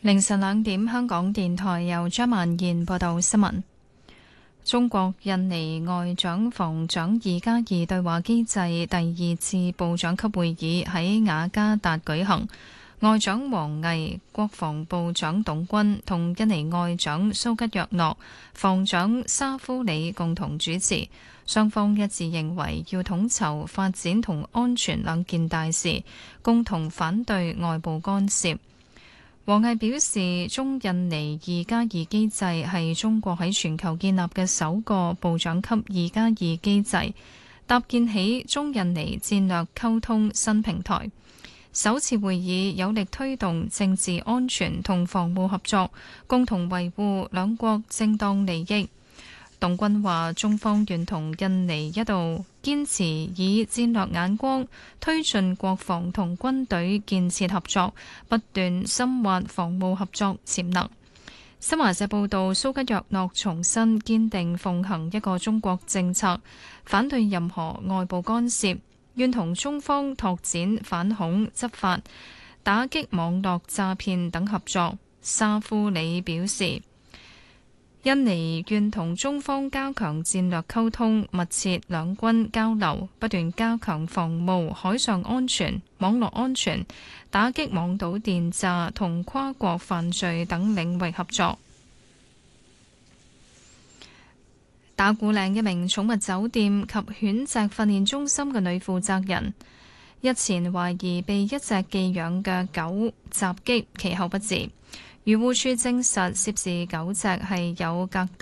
凌晨2點，香港電台由張曼燕報道新聞。中國印尼外長防長2+2對話機制第2次部長級會議喺雅加達舉行，外長王毅、國防部長董軍同印尼外長蘇吉約諾、防長沙夫里共同主持。雙方一致認為要統籌發展同安全兩件大事，共同反對外部干涉。王毅表示，中印尼2+2機制係中國喺全球建立嘅首個部長級2+2機制，搭建起中印尼戰略溝通新平台。首次會議有力推動政治安全同防務合作，共同維護兩國正當利益。董軍話：中方願同印尼一道堅持以戰略眼光推進國防同軍隊建設合作，不斷深挖防務合作潛能。新華社報道，蘇吉約諾重申堅定奉行一個中國政策，反對任何外部干涉，願同中方拓展反恐執法、打擊網絡詐騙等合作。沙夫里表示，印尼願同中方加強戰略溝通，密切兩軍交流，不斷加強防務、海上安全、網絡安全、打擊網賭電詐同跨國犯罪等領域合作。打鼓嶺一名寵物酒店及犬隻訓練中心嘅女負責人，日前懷疑被一隻寄養嘅狗襲擊，其後不治。漁護署證實涉事狗隻係有隔